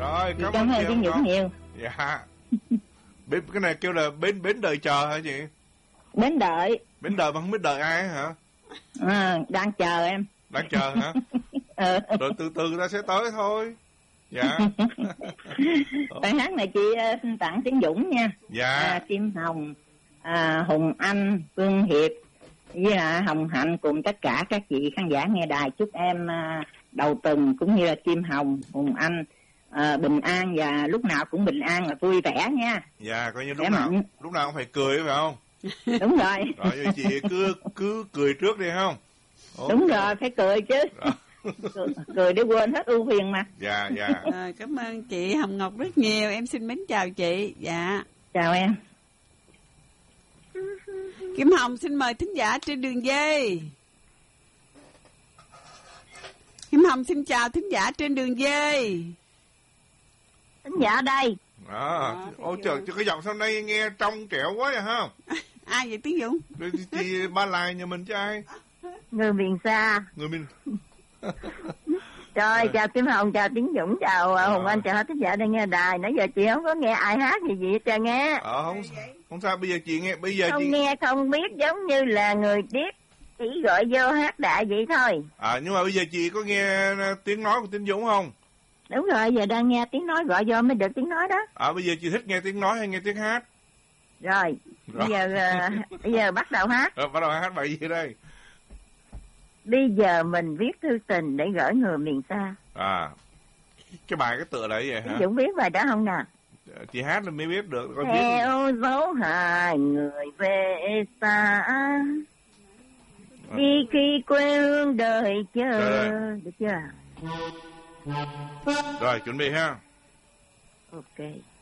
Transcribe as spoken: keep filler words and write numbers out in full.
Rồi, cảm, cảm ơn Tiến Dũng nhiều. Dạ. Bến, cái này kêu là bến bến đợi chờ hả chị? Bến đợi. Bến đợi mà không biết đợi ai hả? À, đang chờ em. Đang chờ hả? Ừ. Rồi từ từ ta sẽ tới thôi. Dạ. Bài hát này chị uh, tặng Tiến Dũng nha. Dạ. À, Kim Hồng, à, Hùng Anh, Phương Hiệp với là Hồng Hạnh cùng tất cả các chị khán giả nghe đài, chúc em uh, đầu tuần cũng như là Kim Hồng, Hùng Anh uh, bình an và lúc nào cũng bình an và vui vẻ nha. Dạ, coi như lúc nào mạnh. Lúc nào cũng phải cười phải không? Đúng rồi. Rồi chị cứ cứ cười trước đi không? Okay. Đúng rồi, phải cười chứ. Cười, cười để quên hết ưu phiền mà. Dạ, dạ. Rồi, cảm ơn chị Hồng Ngọc rất nhiều. Em xin mến chào chị. Dạ. Chào em. Kim Hồng xin mời thính giả trên đường dây. Kim Hồng xin chào thính giả trên đường dây. Thính giả đây. À, ôi trời, cái giọng sau đây nghe trong trẻo quá vậy ha. Ai vậy Tiến Dũng? Chị Ba Lai nhà mình chứ ai? Người miền xa. Người miền. Rồi, chào Kim Hồng, chào Tiến Dũng, chào à. Hùng Anh, chào hết thính giả đang nghe đài. Nãy giờ chị không có nghe ai hát gì gì hết trơn nghe. Ờ, không, không sao, bây giờ chị nghe, bây giờ không chị... nghe không biết, giống như là người điếc, chỉ gọi vô hát đại vậy thôi. À, nhưng mà bây giờ chị có nghe tiếng nói của Tiến Dũng không? Đúng rồi, giờ đang nghe tiếng nói gọi vô mới được tiếng nói đó. À, bây giờ chị thích nghe tiếng nói hay nghe tiếng hát? Rồi, rồi. bây giờ uh, bây giờ bắt đầu hát. Rồi, bắt đầu hát bài gì đây? Bây giờ mình viết thư tình để gửi người miền xa. À, cái bài cái tựa là vậy hả? Dũng biết bài đó không nào? Chị hát là mới biết được. Con theo biết dấu hai người về xa, à. Đi khi quê hương đời chờ. Rồi. Được chưa? Rồi, chuẩn bị ha. Ok.